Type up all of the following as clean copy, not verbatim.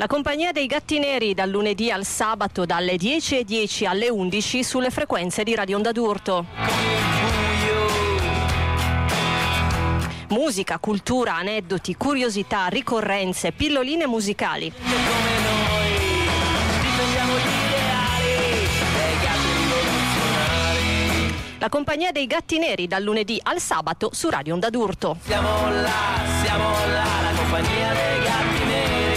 La compagnia dei Gatti Neri dal lunedì al sabato dalle 10:10 alle 11 sulle frequenze di Radio Onda d'Urto. Musica, cultura, aneddoti, curiosità, ricorrenze, pilloline musicali. La compagnia dei Gatti Neri dal lunedì al sabato su Radio Onda d'Urto. Siamo là, la compagnia dei Gatti Neri.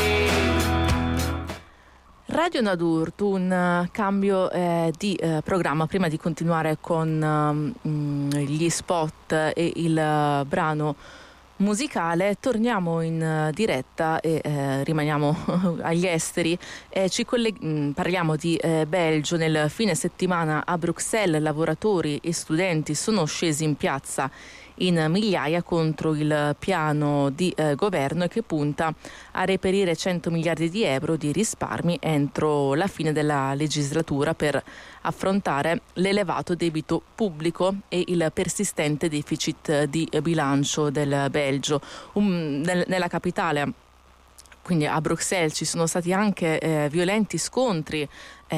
Radio Onda d'Urto, un cambio di programma prima di continuare con gli spot e il brano musicale. Torniamo in diretta e rimaniamo agli esteri. Parliamo di Belgio. Nel fine settimana a Bruxelles lavoratori e studenti sono scesi in piazza in migliaia contro il piano di governo e che punta a reperire 100 miliardi di euro di risparmi entro la fine della legislatura per affrontare l'elevato debito pubblico e il persistente deficit di bilancio del Belgio. Nella capitale, quindi a Bruxelles, ci sono stati anche violenti scontri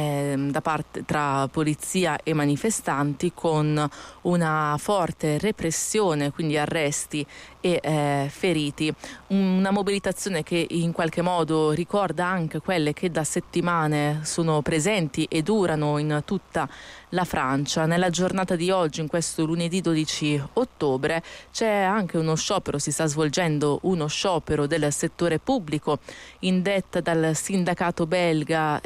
tra polizia e manifestanti, con una forte repressione, quindi arresti e feriti. Una mobilitazione che in qualche modo ricorda anche quelle che da settimane sono presenti e durano in tutta la Francia. Nella giornata di oggi, in questo lunedì 12 ottobre, c'è anche uno sciopero, si sta svolgendo uno sciopero del settore pubblico indetta dal sindacato belga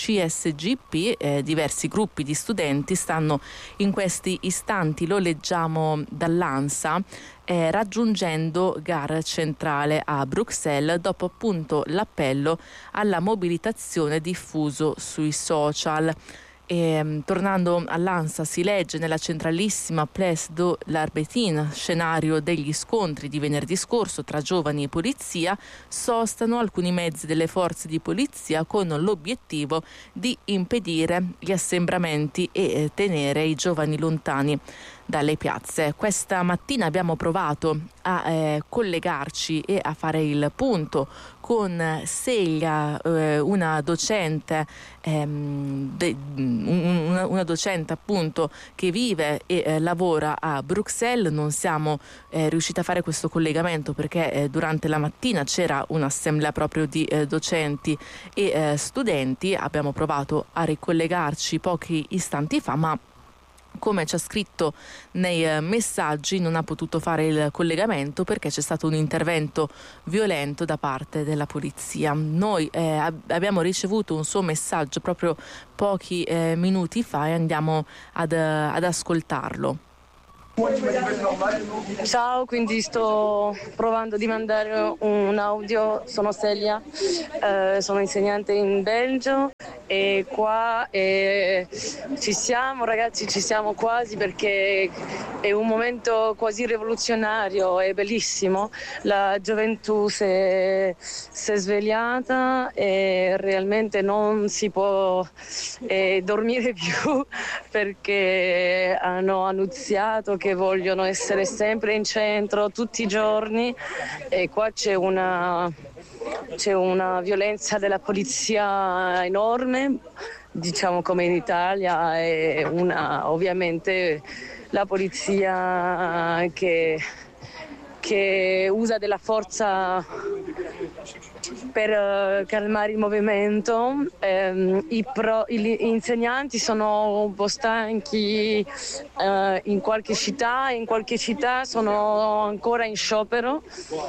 CSGP. Diversi gruppi di studenti stanno in questi istanti, lo leggiamo dall'ANSA, raggiungendo Gare Centrale a Bruxelles dopo appunto l'appello alla mobilitazione diffuso sui social. Tornando all'ANSA, si legge: nella centralissima Place de l'Arbetin, scenario degli scontri di venerdì scorso tra giovani e polizia, sostano alcuni mezzi delle forze di polizia con l'obiettivo di impedire gli assembramenti e tenere i giovani lontani dalle piazze. Questa mattina abbiamo provato a collegarci e a fare il punto con Celia, una docente appunto che vive e lavora a Bruxelles. Non siamo riusciti a fare questo collegamento perché durante la mattina c'era un'assemblea proprio di docenti e studenti. Abbiamo provato a ricollegarci pochi istanti fa, ma come ci ha scritto nei messaggi non ha potuto fare il collegamento perché c'è stato un intervento violento da parte della polizia. Noi abbiamo ricevuto un suo messaggio proprio pochi minuti fa e andiamo ad ascoltarlo. Ciao, quindi sto provando di mandare un audio. Sono Celia, sono insegnante in Belgio e qua ci siamo ragazzi, ci siamo quasi, perché è un momento quasi rivoluzionario, è bellissimo. La gioventù si è svegliata e realmente non si può dormire più, perché hanno annunziato che vogliono essere sempre in centro tutti i giorni e qua c'è una violenza della polizia enorme, diciamo come in Italia, e ovviamente la polizia che usa della forza per calmare il movimento. Gli insegnanti sono un po' stanchi in qualche città sono ancora in sciopero,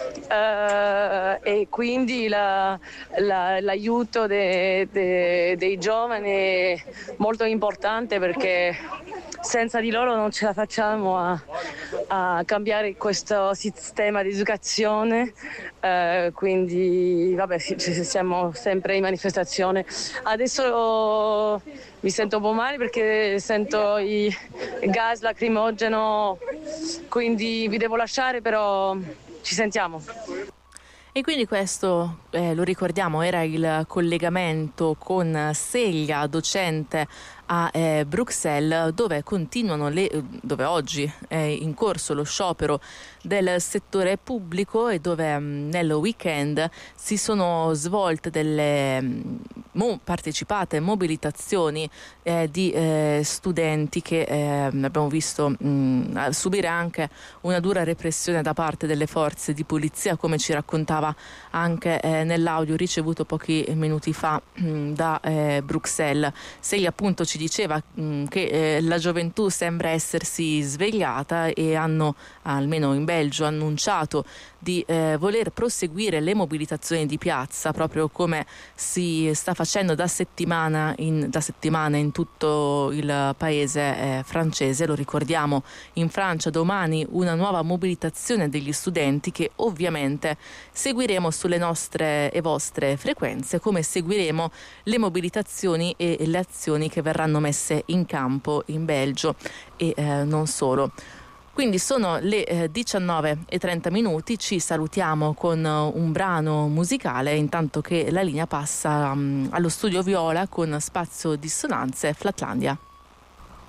e quindi l'aiuto dei giovani è molto importante, perché senza di loro non ce la facciamo a cambiare questo sistema di educazione. Quindi vabbè, siamo sempre in manifestazione. Adesso mi sento un po' male perché sento i gas lacrimogeno, quindi vi devo lasciare, però ci sentiamo. E quindi questo, lo ricordiamo, era il collegamento con Celia, docente a Bruxelles, dove dove oggi è in corso lo sciopero del settore pubblico e dove nel weekend si sono svolte delle partecipate mobilitazioni di studenti che abbiamo visto subire anche una dura repressione da parte delle forze di polizia, come ci raccontava anche nell'audio ricevuto pochi minuti fa da Bruxelles. Sei appunto ci diceva che la gioventù sembra essersi svegliata e hanno, almeno in Belgio, annunciato di voler proseguire le mobilitazioni di piazza, proprio come si sta facendo da settimane in tutto il paese francese. Lo ricordiamo, in Francia domani una nuova mobilitazione degli studenti che ovviamente seguiremo sulle nostre e vostre frequenze, come seguiremo le mobilitazioni e le azioni che verranno messe in campo in Belgio e non solo. Quindi sono le 19:30, ci salutiamo con un brano musicale, intanto che la linea passa allo studio Viola con Spazio Dissonanze Flatlandia.